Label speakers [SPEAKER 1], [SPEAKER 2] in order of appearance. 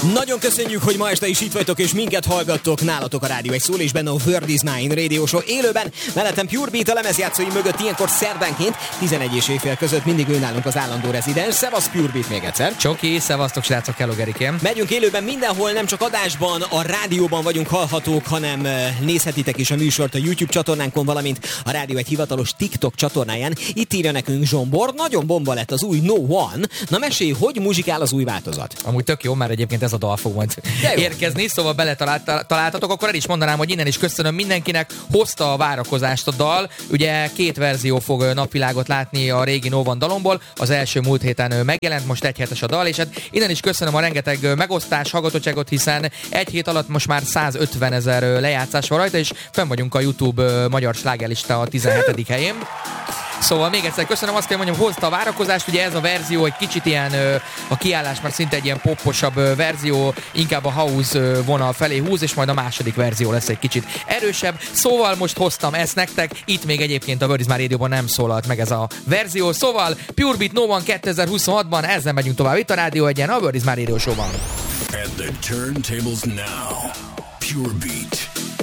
[SPEAKER 1] Nagyon köszönjük, hogy ma este is itt vagytok, és minket hallgattok. Nálatok a rádió egy szól, és benne a Word is Mine Radio Show élőben. Mellettem Pure Beat a lemezjátszói mögött ilyenkor szerdánként 11 és éjfél között mindig ő nálunk az állandó rezidens. Szevasz Pure Beat még egyszer.
[SPEAKER 2] Csoki, szevasztok srácok, hello Gerikém.
[SPEAKER 1] Megyünk élőben mindenhol, nem csak adásban, a rádióban vagyunk hallhatók, hanem nézhetitek is a műsort a YouTube csatornánkon, valamint a rádió egy hivatalos TikTok csatornáján. Itt írja nekünk Zsombor, nagyon bomba lett az új No One. Na mesélj, hogy muzsikál az új változat?
[SPEAKER 2] Amúgy tök jó, mert egyébként ez a dal fog majd érkezni, szóval beletaláltatok, akkor el is mondanám, hogy innen is köszönöm mindenkinek, hozta a várakozást a dal, ugye 2 verzió fog napvilágot látni a régi No One dalomból, az első múlt héten megjelent, most egy hetes a dal, és hát innen is köszönöm a rengeteg megosztás, hallgatottságot, hiszen egy hét alatt most már 150 000 lejátszás van rajta, és fenn vagyunk a YouTube magyar slágerlista a 17. helyén. Szóval még egyszer köszönöm, azt kell mondjam, hozta a várakozást, ugye ez a verzió egy kicsit ilyen, a kiállás már szinte egy ilyen popposabb verzió, inkább a house vonal felé húz, és majd a második verzió lesz egy kicsit erősebb. Szóval most hoztam ezt nektek, itt még egyébként a Word is Mine Radio-ban nem szólalt meg ez a verzió, szóval Pure Beat No One 2026-ban, ezzel megyünk tovább itt a Rádió Egyen, a Word is Mine Radio Show-ban.
[SPEAKER 3] At the turntables now, Pure Beat.